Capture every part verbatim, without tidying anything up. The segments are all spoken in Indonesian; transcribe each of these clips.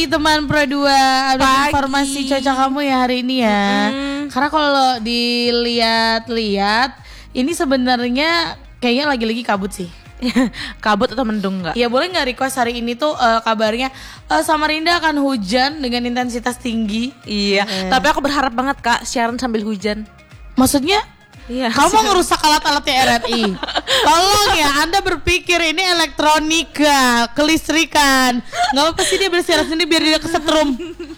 pagi teman Pro dua. Ada informasi cuaca kamu ya hari ini ya. Hmm. Karena kalau dilihat-lihat ini sebenarnya kayaknya lagi-lagi kabut sih. Kabut atau mendung nggak? Ya boleh nggak request hari ini tuh uh, kabarnya uh, Samarinda akan hujan dengan intensitas tinggi. Iya. Eh. Tapi aku berharap banget Kak siaran sambil hujan. Maksudnya? Iya. Kamu ngerusak alat-alatnya R R I. Tolong ya, Anda berpikir ini elektronika, kelistrikan. Nggak apa-apa sih dia bersiaran sendiri biar dia kesetrum.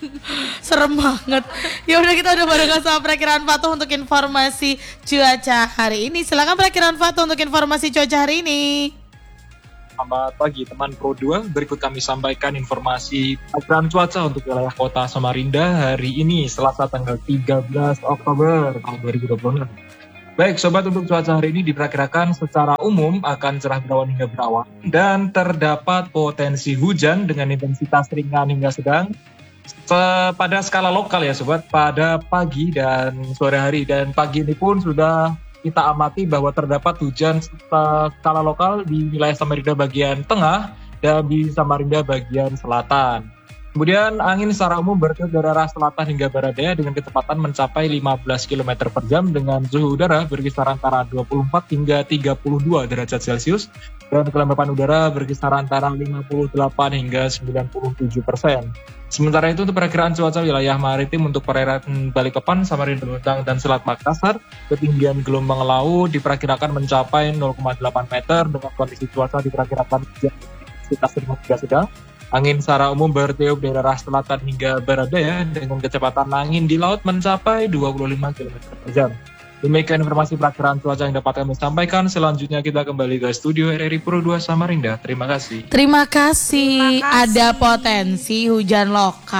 Serem banget. Ya udah kita udah barengan sama Perakiraan Fatuh untuk informasi cuaca hari ini. Silakan Perakiraan Fatuh untuk informasi cuaca hari ini. Selamat pagi teman Pro dua. Berikut kami sampaikan informasi perakiraan cuaca untuk wilayah kota Samarinda hari ini Selasa tanggal tiga belas Oktober tahun dua ribu dua puluh enam. Baik sobat, untuk cuaca hari ini diperkirakan secara umum akan cerah berawan hingga berawan dan terdapat potensi hujan dengan intensitas ringan hingga sedang pada skala lokal ya sobat, pada pagi dan sore hari. Dan pagi ini pun sudah kita amati bahwa terdapat hujan skala lokal di wilayah Samarinda bagian tengah dan di Samarinda bagian selatan. Kemudian angin secara umum bertiup dari arah selatan hingga barat daya dengan kecepatan mencapai lima belas kilometer per jam dengan suhu udara berkisar antara dua puluh empat hingga tiga puluh dua derajat Celcius dan kelembapan udara berkisar antara lima puluh delapan hingga sembilan puluh tujuh persen. Sementara itu untuk perakiraan cuaca wilayah maritim untuk perairan Balikpapan, Samarinda Luntung dan Selat Makassar, ketinggian gelombang laut diperkirakan mencapai nol koma delapan meter dengan kondisi cuaca diperkirakan hujan intensitas ringan hingga sedang. Angin secara umum bertiup dari arah selatan hingga barat daya dengan kecepatan angin di laut mencapai dua puluh lima kilometer per jam. Demikian informasi perakiraan cuaca yang dapat kami sampaikan. Selanjutnya kita kembali ke studio R R I Pro dua Samarinda. Terima kasih. Terima kasih. Terima kasih. Ada potensi hujan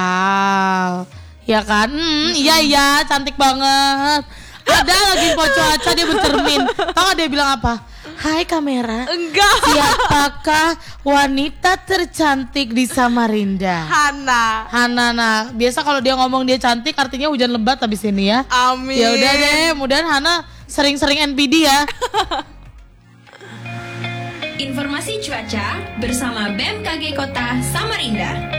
lokal. Ya kan? Hmm, iya iya, cantik banget. Ada lagi info cuaca dia bercermin. Tahu gak dia bilang apa? Hai kamera. Enggak. Siapakah wanita tercantik di Samarinda? Hana. Hana. Nah, biasa kalau dia ngomong dia cantik artinya hujan lebat habis ini ya. Amin. Ya udah deh, mudahan Hana sering-sering N P D ya. Informasi cuaca bersama B M K G Kota Samarinda.